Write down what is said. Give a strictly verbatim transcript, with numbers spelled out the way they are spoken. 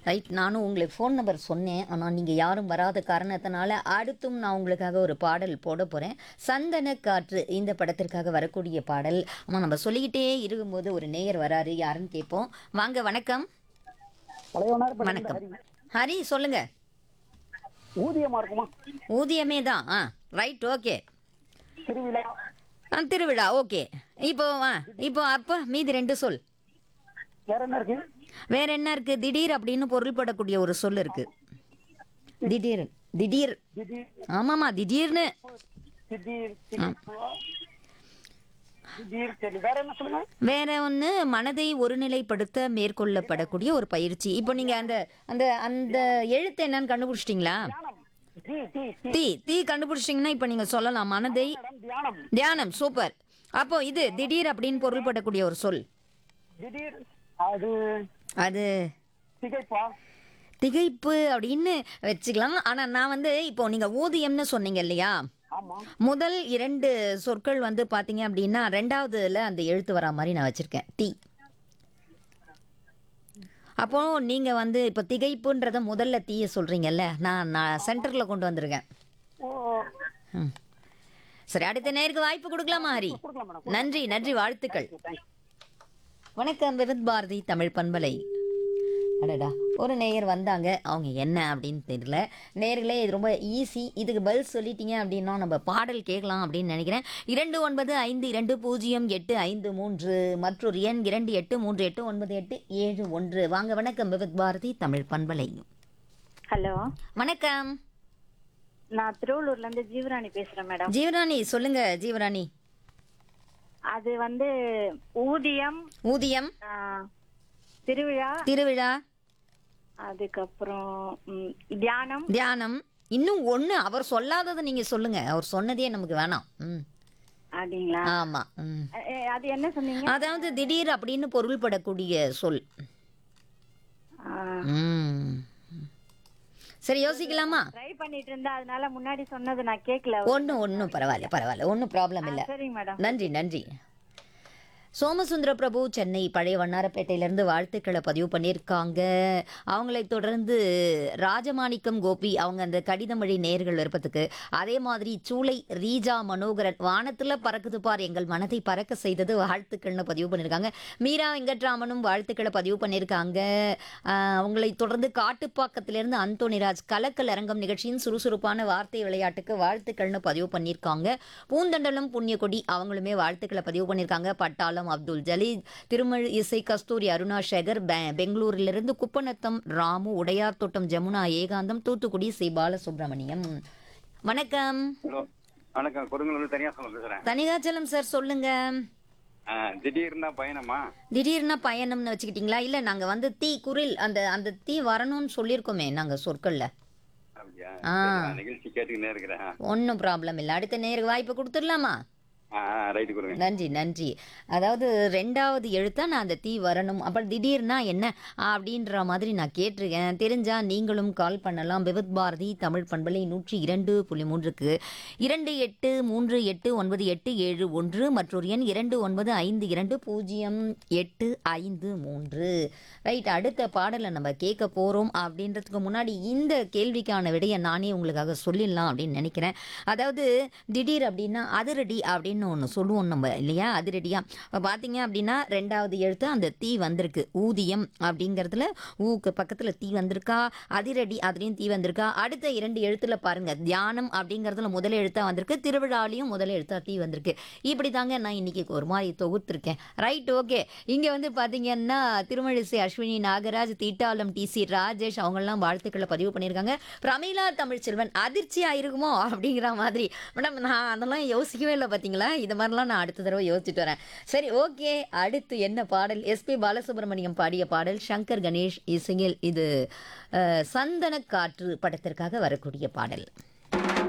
Right. நானும் உங்களுக்கு phone number சொன்னேன். ஆனால் நீங்கள் யாரும் வராத காரணத்தினால அடுத்தும் நான் உங்களுக்காக ஒரு பாடல் போட போகிறேன். சந்தன காற்று இந்த படத்திற்காக வரக்கூடிய பாடல். ஆமாம், நம்ம சொல்லிக்கிட்டே இருக்கும்போது ஒரு நேயர் வராரு, யாருன்னு கேட்போம். வாங்க, வணக்கம். வணக்கம் ஹரி, சொல்லுங்க. ஊதியமா இருக்குமா? ஊதியமே தான். ஆ ரைட், ஓகே. திருவிழா. ஆ திருவிழா, ஓகே. இப்போ ஆ இப்போ அப்போ மீதி ரெண்டு சொல். வேற என்ன இருக்கு? வேற என்ன இருக்கு? திடீர் அப்படின்னு பொருள்படக்கூடிய ஒரு சொல் இருக்கு. திடீர், திடீர். திடீர், ஆமாமா, திடீர்னு. திடீர், திடீர், திடீர், சரி. வேற என்ன சொல்லுங்க? வேற ஒன்று, மனதை ஒருநிலைப்படுத்த மேற்கொள்ளப்படக்கூடிய ஒரு பயிற்சி. இப்போ நீங்க அந்த அந்த அந்த எழுத்து என்னன்னு கண்டுபிடிச்சிட்டிங்களா? தியானம். D, D, D. தீ தீ கண்டுபிடிச்சிட்டிங்கன்னா இப்போ நீங்க சொல்லலாம். மனதை மேடம், தியானம். தியானம், சூப்பர். அப்போ இது திடீர் அப்படின்னு பொருள்படக்கூடிய ஒரு சொல். திடீர், அது அது திகைப்பா? திகைப்பு அப்படின்னு வச்சுக்கலாம். ஆனா நான் வந்து இப்போ நீங்க ஊதியம்னு சொன்னீங்க இல்லையா? ஆமா. முதல் இரண்டு சொற்கள் வந்து பாத்தீங்க அப்படின்னா ரெண்டாவதுல அந்த எழுத்து வரா மாதிரி நான் வச்சிருக்கேன், டி. அப்போ நீங்க வந்து இப்போ திகைப்புன்றத முதல்ல தீய சொல்றீங்கல்ல, நான் நான் சென்டர்ல கொண்டு வந்திருக்கேன். ஓ, ம். சரி, அடுத்த நேருக்கு வாய்ப்பு கொடுக்கலாமா ஹரி? கொடுக்கலாம் மேடம். நன்றி, நன்றி, வாழ்த்துக்கள். தேங்க்ஸ். வணக்கம், விவித் பாரதி தமிழ் பண்பலை. அடடா, ஒரு நேயர் வந்தாங்க. அவங்க என்ன அப்படின்னு தெரியல. நேயர்களே, இது ரொம்ப ஈஸி. இதுக்கு பதில் சொல்லிட்டீங்க அப்படின்னா நம்ம பாடல் கேட்கலாம் அப்படின்னு நினைக்கிறேன். இரண்டு ஒன்பது ஐந்து இரண்டு பூஜ்ஜியம் எட்டு ஐந்து மூன்று மற்றொரு எண் இரண்டு எட்டு மூன்று எட்டு ஒன்பது எட்டு ஏழு ஒன்று. வாங்க, வணக்கம், விவித் பாரதி தமிழ் பண்பலை. ஹலோ, வணக்கம். நான் திருவள்ளூர்ல இருந்து ஜீவராணி பேசுறேன் மேடம். ஜீவராணி, சொல்லுங்க ஜீவராணி. அது வந்து ஊதியம், ஊதியம், ஆ, திருவிழா, திருவிழா, அதுக்கப்புறம் ம், தியானம். தியானம். இன்னும் ஒண்ணு அவர் சொல்லாததை நீங்க சொல்லுங்க. அவர் சொன்னதே நமக்கு வேணாம். ம் அப்படிங்களா? ஆமா. ம் அ, எ, அது என்ன சொன்னீங்க? அதாவது திடீர் அப்படின்னு பொருள்படக்கூடிய சொல். ஆ, ம் சரி, யோசிக்கலாமா? ட்ரை பண்ணிட்டு இருந்தா, அதனால முன்னாடி சொன்னது நான் கேட்கல. ஒன்றும் ஒன்றும் பரவாயில்ல, பரவாயில்ல, ஒன்றும் ப்ராப்ளம் இல்லை. சரிங்க மேடம். நன்றி, நன்றி. சோமசுந்தர பிரபு சென்னை பழைய வண்ணாரப்பேட்டையிலேருந்து வாழ்த்துக்களை பதிவு பண்ணியிருக்காங்க. அவங்களை தொடர்ந்து ராஜமாணிக்கம் கோபி, அவங்க அந்த கடிதம் வழி நேர்கள் விருப்பத்துக்கு. அதே மாதிரி சூளை ரீஜா மனோகரன், வானத்தில் பறக்குது பார் எங்கள் மனதை பறக்க செய்தது, வாழ்த்துக்கள்னு பதிவு பண்ணியிருக்காங்க. மீரா வெங்கட்ராமனும் வாழ்த்துக்களை பதிவு பண்ணியிருக்காங்க. ஆஹ் அவங்களை தொடர்ந்து காட்டுப்பாக்கத்திலேருந்து அந்தோனிராஜ், கலக்கல் அரங்கம் நிகழ்ச்சியின் சுறுசுறுப்பான வார்த்தை விளையாட்டுக்கு வாழ்த்துக்கள்னு பதிவு பண்ணியிருக்காங்க. பூந்தண்டலம் புண்ணியகொடி, அவங்களுமே வாழ்த்துக்களை பதிவு பண்ணியிருக்காங்க. பட்டாளம் அப்துல் ஜலீல், திருமல் இசை கஸ்தூரி, அருணா சேகர், பெ- பெங்களூரிலிருந்து குப்பநத்தம் ராமு, உடையார் தோட்டம் ஜமுனா ஏகாந்தம், தூத்துக்குடி சி பாலசுப்ரமணியம். வணக்கம். ஹலோ, வணக்கம். கொடுங்கலூர் தனியா சொல்ல பேசுறேன். தனிகாச்சலம் சார், சொல்லுங்க. ஆ, திடீர்னா பயணமா? திடீர்னு பயணம்னு வச்சுக்கிட்டீங்களா? இல்ல, நாங்க வந்து தீ குரில் அந்த அந்த தீ வரணும்னு சொல்லியிருக்கோமே நாங்க சொற்கள்ல. அப்படியா? ஆ. சரி, நான் நிகழ்ச்சி கேட்டுக்கிட்டே இருக்கிறேன். ஒன்றும் ப்ராப்ளம் இல்லை. அடுத்த நேருக்கு வாய்ப்பு கொடுத்துடலாமா? ஆ, ரைட்டு கொடுங்க. நன்றி, நன்றி. அதாவது ரெண்டாவது எழுத்தா நான் அந்த தீ வரணும், அப்புறம் திடீர்னா என்ன அப்படின்ற மாதிரி நான் கேட்டிருக்கேன். தெரிஞ்சா நீங்களும் கால் பண்ணலாம். விவித் பாரதி தமிழ் பண்பலை நூற்றி இரண்டு புள்ளி மூன்றுக்கு இரண்டு எட்டு மூன்று எட்டு ஒன்பது எட்டு ஏழு ஒன்று மற்றொரு எண் இரண்டு ஒன்பது ஐந்து இரண்டு பூஜ்ஜியம் எட்டு ஐந்து மூன்று. ரைட், அடுத்த பாடலை நம்ம கேட்க போகிறோம். அப்படின்றதுக்கு முன்னாடி இந்த கேள்விக்கான விடையை நானே உங்களுக்காக சொல்லிடலாம் அப்படின்னு நினைக்கிறேன். அதாவது திடீர் அப்படின்னா அதிரடி அப்படின்னு ஒன்று சொல்லுவோம் நம்ம இல்லையா? அதிரடியா இப்போ பார்த்தீங்க அப்படின்னா ரெண்டாவது எழுத்து அந்த தீ வந்திருக்கு. ஊதியம் அப்படிங்கிறதுல ஊக்கு பக்கத்தில் தீ வந்திருக்கா, அதிரடி அதுலேயும் தீ வந்திருக்கா. அடுத்த இரண்டு எழுத்துல பாருங்க, தியானம் அப்படிங்கிறதுல முதல் எழுத்தா வந்திருக்கு, திருவிழாலையும் முதல் எழுத்தா தீ வந்திருக்கு. இப்படி தாங்க நான் இன்னைக்கு ஒரு மாதிரி தொகுத்திருக்கேன். Right, okay. இங்கே வந்து பார்த்தீங்கன்னா திருமழிசை அஸ்வினி நாகராஜ், தீட்டாலம் டி சி ராஜேஷ், அவங்கெல்லாம் வாழ்த்துக்களை பதிவு பண்ணியிருக்காங்க. பிரமிளா தமிழ்ச்செல்வன், அதிர்ச்சியாக இருக்குமோ அப்படிங்கிற மாதிரி. மேடம், நான் அதெல்லாம் யோசிக்கவே இல்லை பார்த்தீங்களா? இது மாதிரிலாம் நான் அடுத்த தடவை யோசிச்சுட்டு வரேன். சரி, ஓகே. அடுத்து என்ன பாடல்? எஸ்பி பாலசுப்ரமணியம் பாடிய பாடல், சங்கர் கணேஷ் இசையில். இது அஹ், சந்தன காற்று படத்திற்காக வரக்கூடிய பாடல்.